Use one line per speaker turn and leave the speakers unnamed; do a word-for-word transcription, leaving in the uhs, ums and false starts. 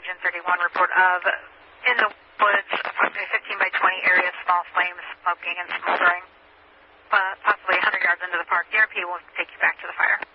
Region thirty-one report of in the woods, approximately fifteen by twenty area, small flames smoking and smoldering, uh, possibly one hundred yards into the park. D R P will take you back to the fire.